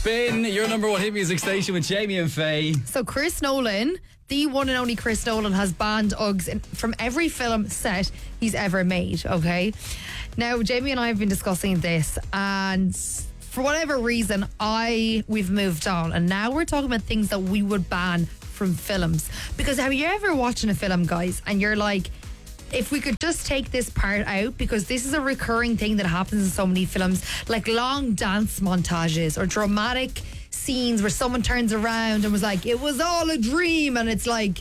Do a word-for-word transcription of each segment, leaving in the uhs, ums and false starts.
Spin, your number one hit music station with Jamie and Faye. So Chris Nolan, the one and only Chris Nolan, has banned Uggs in, from every film set he's ever made, okay? Now, Jamie and I have been discussing this, and for whatever reason, I we've moved on, and now we're talking about things that we would ban from films. Because have you ever watching a film, guys, and you're like, if we could just take this part out, because this is a recurring thing that happens in so many films, like long dance montages or dramatic scenes where someone turns around and was like, it was all a dream, and it's like,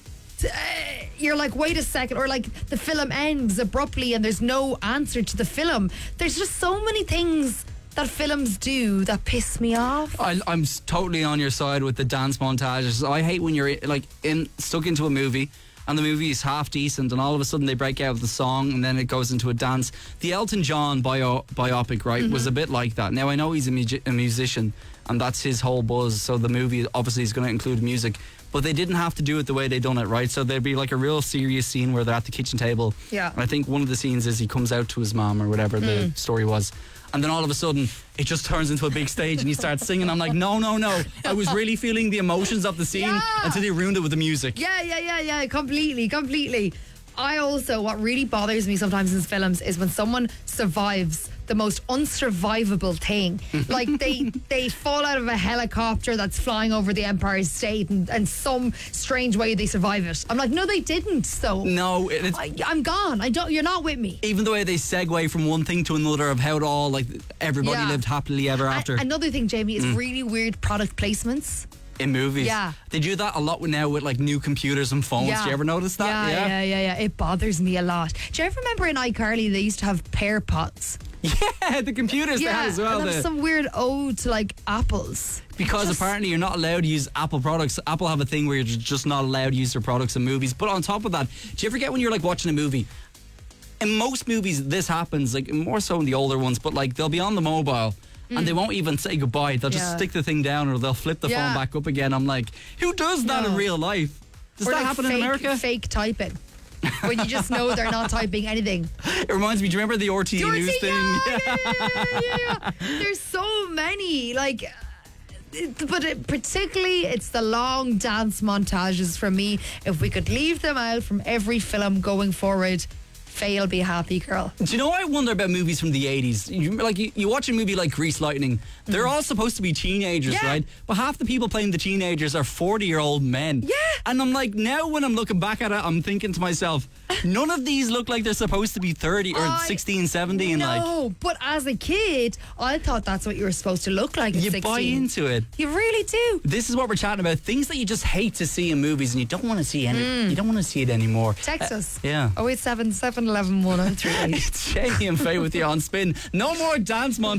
you're like, wait a second, or like the film ends abruptly and there's no answer to the film. There's just so many things that films do that piss me off. I, I'm totally on your side with the dance montages. I hate when you're like in stuck into a movie and the movie is half decent and all of a sudden they break out with the song and then it goes into a dance. The Elton John bio, biopic, right, mm-hmm. was a bit like that. Now I know he's a, mu- a musician and that's his whole buzz, so the movie obviously is going to include music, but they didn't have to do it the way they done it, right? So there'd be like a real serious scene where they're at the kitchen table. Yeah. And I think one of the scenes is he comes out to his mom or whatever mm. the story was. And then all of a sudden, it just turns into a big stage and he starts singing. I'm like, no, no, no. I was really feeling the emotions of the scene yeah. until they ruined it with the music. Yeah, yeah, yeah, yeah. Completely, completely. I also, what really bothers me sometimes in films is when someone survives the most unsurvivable thing. Like they they fall out of a helicopter that's flying over the Empire State and, and some strange way they survive it. I'm like, no, they didn't. So no, it's, I, I'm gone. I don't. You're not with me. Even the way they segue from one thing to another of how it all, like, everybody yeah. lived happily ever after. A- another thing, Jamie, is mm. really weird product placements. In movies. Yeah. They do that a lot with now with like new computers and phones. Yeah. Do you ever notice that? Yeah, yeah, yeah, yeah, yeah. It bothers me a lot. Do you ever remember in iCarly they used to have pear pots? Yeah, the computers yeah, they had as well. And that was some weird ode to like apples. Because just, apparently you're not allowed to use Apple products. Apple have a thing where you're just not allowed to use their products in movies. But on top of that, do you ever get when you're like watching a movie? In most movies this happens, like more so in the older ones, but like they'll be on the mobile mm. and they won't even say goodbye. They'll just yeah. stick the thing down or they'll flip the yeah. phone back up again. I'm like, who does that no. in real life? Does or that like happen fake, in America? Fake typing. When you just know they're not typing anything. It reminds me, do you remember the R T E the News R T, thing? Yeah, yeah, yeah, yeah. There's so many, like, but it, particularly it's the long dance montages for me. If we could leave them out from every film going forward, Faye'll be a happy girl. Do you know what I wonder about movies from the eighties? You, like you, you watch a movie like Grease Lightning, they're mm. all supposed to be teenagers, yeah. right? But half the people playing the teenagers are forty-year-old men. Yeah. And I'm like, now when I'm looking back at it, I'm thinking to myself, none of these look like they're supposed to be thirty or I, sixteen, seventeen. No, like, but as a kid, I thought that's what you were supposed to look like at you sixteen. buy into it. You really do. This is what we're chatting about. Things that you just hate to see in movies and you don't want to see any. Mm. You don't want to see it anymore. Text uh, us. Yeah. oh eight seven seven eleven one oh three eight. It's Jamie and Faye with you on Spin. No more dance montage.